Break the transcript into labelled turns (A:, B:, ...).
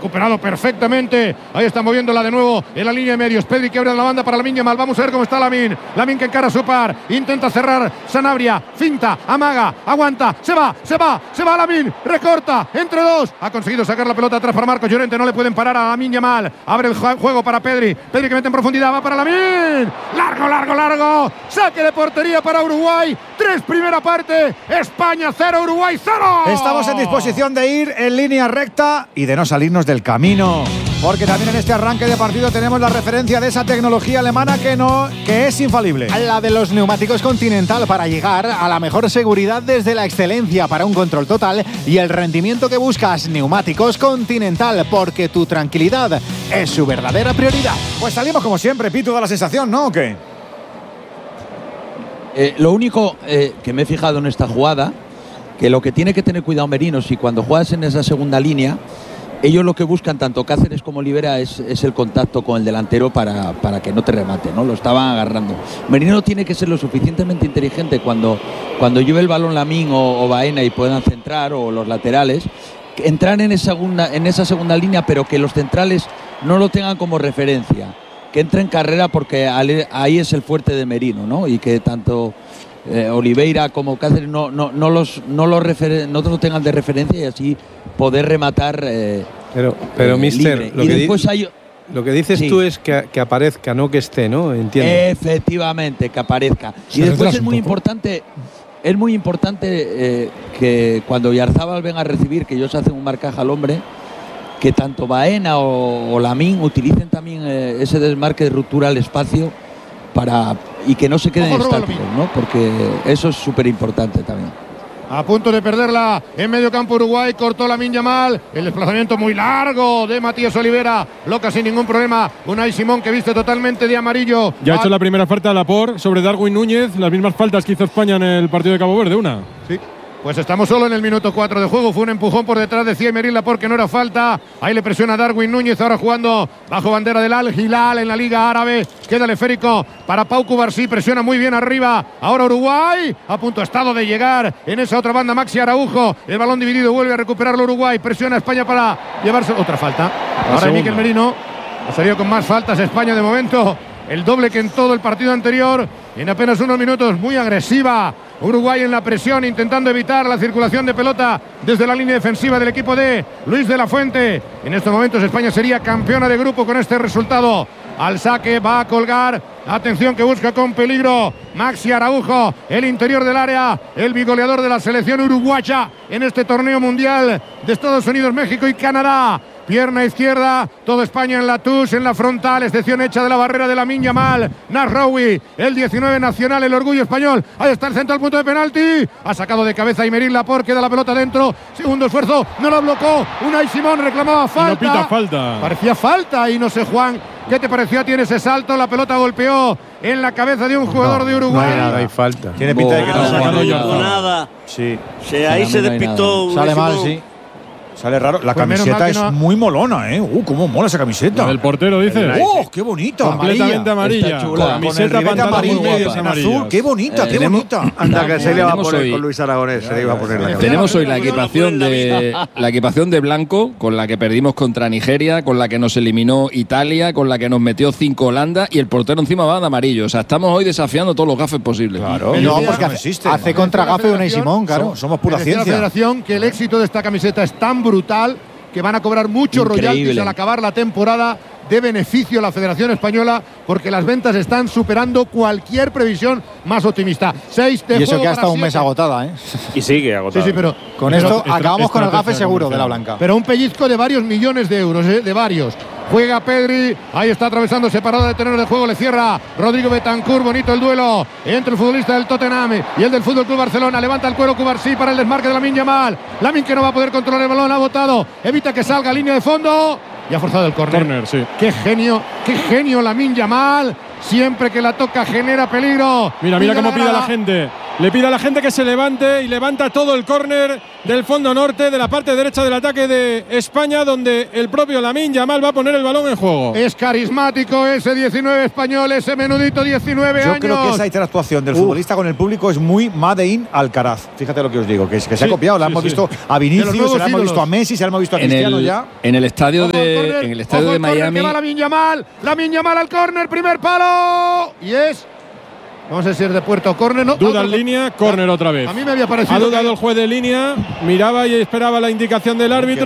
A: recuperado perfectamente. Ahí está moviéndola de nuevo en la línea de medios. Pedri que abre la banda para Lamine Yamal. Vamos a ver cómo está Lamine. Lamine que encara a su par. Intenta cerrar Sanabria. Finta, amaga, aguanta. Se va Lamine. Recorta entre dos. Ha conseguido sacar la pelota atrás para Marcos Llorente. No le pueden parar a Lamine Yamal. Abre el juego para Pedri. Pedri que mete en profundidad. Va para Lamine. Largo. Saque de portería para Uruguay. 3 primera parte. España 0, Uruguay 0.
B: Estamos en disposición de ir en línea recta y de no salirnos del camino. Porque también en este arranque de partido tenemos la referencia de esa tecnología alemana que es infalible.
C: La de los neumáticos Continental para llegar a la mejor seguridad desde la excelencia para un control total y el rendimiento que buscas. Neumáticos Continental, porque tu tranquilidad es su verdadera prioridad.
B: Pues salimos como siempre, Pitu, da la sensación, ¿no? ¿O qué?
D: Lo único que me he fijado en esta jugada, que lo que tiene que tener cuidado Merino, si cuando juegas en esa segunda línea, ellos lo que buscan, tanto Cáceres como Olivera, es el contacto con el delantero para que no te remate, ¿no? Lo estaban agarrando. Merino tiene que ser lo suficientemente inteligente cuando lleve el balón Lamine o Baena y puedan centrar, o los laterales, entrar en esa segunda línea, pero que los centrales no lo tengan como referencia, que entre en carrera, porque ahí es el fuerte de Merino, ¿no? Y que tanto Oliveira como Cáceres no lo tengan de referencia, y así poder rematar
E: pero mister, lo que dices
D: sí.
E: Tú es que aparezca, no que esté, ¿no? Entiendo.
D: Efectivamente, que aparezca. Y después es muy importante que cuando Oyarzabal venga a recibir, que ellos hacen un marcaje al hombre, que tanto Baena o Lamine utilicen también ese desmarque de ruptura al espacio y que no se queden estáticos, ¿no? Porque eso es súper importante también.
A: A punto de perderla en medio campo Uruguay. Cortó Lamine Yamal. El desplazamiento muy largo de Matías Olivera. Loca sin ningún problema. Unai Simón, que viste totalmente de amarillo.
F: Ya ha hecho la primera falta a Laporte sobre Darwin Núñez. Las mismas faltas que hizo España en el partido de Cabo Verde. Una.
A: Sí. Pues estamos solo en el minuto 4 de juego. Fue un empujón por detrás de Emery Laporte, que no era falta. Ahí le presiona Darwin Núñez, ahora jugando bajo bandera del Al Hilal en la Liga Árabe. Queda el esférico para Pau Cubarsí, presiona muy bien arriba. Ahora Uruguay, a punto ha estado de llegar en esa otra banda Maxi Araujo. El balón dividido, vuelve a recuperarlo Uruguay. Presiona a España para llevarse otra falta. Ahora Mikel Merino ha salido con más faltas España de momento. El doble que en todo el partido anterior. En apenas unos minutos, muy agresiva Uruguay en la presión, intentando evitar la circulación de pelota desde la línea defensiva del equipo de Luis de la Fuente. En estos momentos España sería campeona de grupo con este resultado. Al saque va a colgar. Atención, que busca con peligro Maxi Araujo, el interior del área, el bigoleador de la selección uruguaya en este torneo mundial de Estados Unidos, México y Canadá. Pierna izquierda, todo España en la touche, en la frontal, excepción hecha de la barrera de Lamine Yamal. Nasraoui, el 19 nacional, el orgullo español. Ahí está el centro al punto de penalti. Ha sacado de cabeza Emery Laporte, queda la pelota dentro. Segundo esfuerzo, no lo bloqueó. Unai Simón reclamaba falta.
F: No pita falta.
A: Parecía falta y no sé, Juan, ¿qué te pareció? Tiene ese salto, la pelota golpeó en la cabeza de un jugador de Uruguay.
E: No hay nada, hay falta.
B: Tiene pinta de que no
G: sacado nada.
B: Sí.
G: Ahí se despistó.
B: Sale mal, sí. Sale raro. La camiseta es muy molona, ¿eh? Cómo mola esa camiseta.
F: El portero dice.
B: ¡Oh, qué bonita!
F: Completamente amarilla.
B: Camiseta, pantalón y medias azul. ¡Qué bonita, qué bonita!
H: Anda, que se le va a poner con Luis Aragonés. Se le iba a poner la camiseta.
I: Tenemos hoy la equipación de blanco, con la que perdimos contra Nigeria, con la que nos eliminó Italia, con la que nos metió 5 Holanda, y el portero encima va de amarillo. O sea, estamos hoy desafiando todos los gafes posibles.
B: Claro.
C: No, porque hace contra gafe Unai Simón, claro.
B: Somos pura ciencia.
A: La federación que el éxito de esta camiseta es tan brutal que van a cobrar muchos royalties al acabar la temporada, de beneficio a la Federación Española, porque las ventas están superando cualquier previsión más optimista. 6 de
C: y eso
A: juego
C: que ha estado un
A: 7.
C: mes agotada, ¿eh?
E: Y sigue agotada.
A: Sí, pero
C: con esto acabamos con el gafe seguro de la blanca.
A: Pero un pellizco de varios millones de euros, de varios. Juega Pedri, ahí está atravesando, separado de tenor de juego, le cierra Rodrigo Bentancur, bonito el duelo entre el futbolista del Tottenham y el del Fútbol Club Barcelona. Levanta el cuero Cubarsí para el desmarque de Lamine Yamal. Lamine, que no va a poder controlar el balón, ha botado, evita que salga, línea de fondo y ha forzado el córner.
F: Sí.
A: Qué genio Lamine Yamal. Siempre que la toca genera peligro.
F: Mira cómo pide a la gente. Le pide a la gente que se levante y levanta todo el córner del fondo norte, de la parte derecha del ataque de España, donde el propio Lamine Yamal va a poner el balón en juego.
A: Es carismático ese 19 español, ese menudito 19 años.
B: Yo creo que esa interactuación del futbolista con el público es muy made in Alcaraz. Fíjate lo que os digo, que se ha copiado. La hemos visto a Vinicius, se la hemos visto a Messi, se la hemos visto a Cristiano ya.
I: En el estadio de Miami.
A: Lamine Yamal al córner, primer palo. Y es… No sé si es de puerta o córner, ¿no?
F: Duda en línea, córner otra vez.
A: A mí me había parecido.
F: Ha dudado el juez de línea, miraba y esperaba la indicación del árbitro.